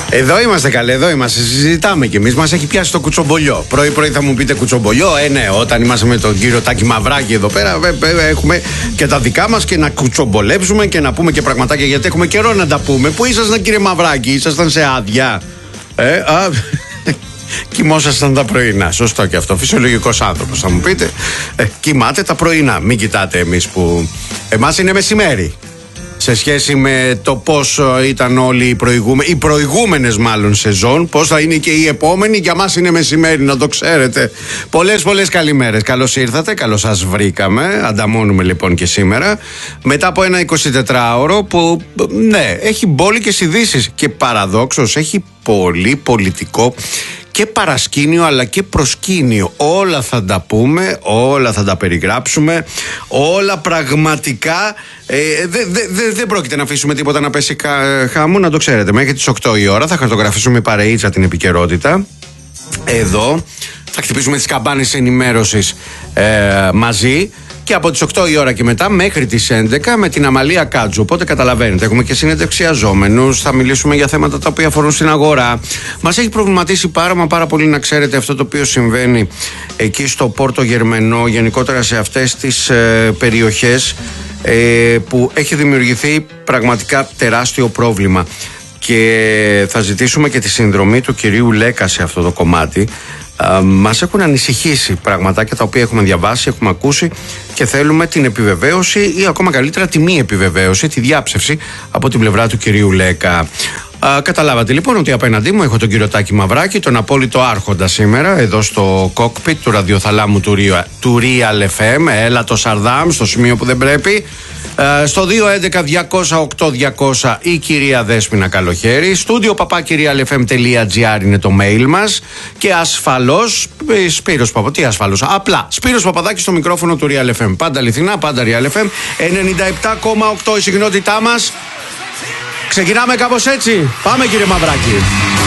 Εδώ είμαστε καλέ, εδώ είμαστε. Συζητάμε κι εμείς. Μας έχει πιάσει το κουτσομπολιό. Πρωί-πρωί θα μου πείτε κουτσομπολιό. Ναι, όταν είμαστε με τον κύριο Τάκη Μαυράκη εδώ πέρα, έχουμε και τα δικά μας και να κουτσομπολέψουμε και να πούμε και πραγματάκια. Γιατί έχουμε καιρό να τα πούμε. Πού ήσασταν, κύριε Μαυράκη, ήσασταν σε άδεια? Κοιμόσασταν τα πρωινά. Σωστό και αυτό. Φυσιολογικός άνθρωπος θα μου πείτε. Κοιμάται τα πρωινά. Μην κοιτάτε εμείς που. Εμάς είναι μεσημέρι. Σε σχέση με το πώς ήταν όλοι οι προηγούμενες μάλλον σεζόν, πώς θα είναι και οι επόμενοι, για μας είναι μεσημέρι, να το ξέρετε. Πολλές καλημέρες. Καλώς ήρθατε, καλώς σας βρήκαμε. Ανταμώνουμε λοιπόν και σήμερα. Μετά από ένα 24ωρο που, ναι, έχει μπόλικες ειδήσεις και παραδόξως έχει πολύ πολιτικό και παρασκήνιο αλλά και προσκήνιο. Όλα θα τα πούμε, όλα θα τα περιγράψουμε, όλα πραγματικά. Δεν πρόκειται να αφήσουμε τίποτα να πέσει χάμου, να το ξέρετε. Μέχρι τις 8 η ώρα θα χαρτογραφήσουμε παρεΐτσα την επικαιρότητα. Εδώ θα χτυπήσουμε τις καμπάνες ενημέρωσης μαζί. Και από τις 8 η ώρα και μετά μέχρι τις 11 με την Αμαλία Κάτζου. Οπότε καταλαβαίνετε, έχουμε και συνεντευξιαζόμενους, θα μιλήσουμε για θέματα τα οποία αφορούν στην αγορά. Μας έχει προβληματίσει πάρα πολύ να ξέρετε αυτό το οποίο συμβαίνει εκεί στο Πόρτο Γερμενό, γενικότερα σε αυτές τις περιοχές που έχει δημιουργηθεί πραγματικά τεράστιο πρόβλημα. Και θα ζητήσουμε και τη συνδρομή του κυρίου Λέκα σε αυτό το κομμάτι. Μας έχουν ανησυχήσει πραγματάκια τα οποία έχουμε διαβάσει, έχουμε ακούσει και θέλουμε την επιβεβαίωση ή ακόμα καλύτερα τη μη επιβεβαίωση, τη διάψευση από την πλευρά του κυρίου Λέκα. Καταλάβατε λοιπόν ότι απέναντί μου έχω τον κύριο Τάκη Μαυράκη, τον απόλυτο άρχοντα σήμερα εδώ στο κόκπιτ του ραδιοθαλάμου του Real FM. Έλα το Σαρδάμ στο σημείο που δεν πρέπει. Στο 211-208-200 η κυρία Δέσποινα Καλοχέρη. Στούντιο papakirialfm.gr είναι το mail μας. Και ασφαλώς Σπύρος Παπαδάκης. Τι ασφαλώς? Απλά Σπύρος Παπαδάκης στο μικρόφωνο του Real FM. Πάντα αληθινά, πάντα Real FM 97,8 η συχνότητά μας. Ξεκινάμε κάπως έτσι. Πάμε, κύριε Μαυράκη.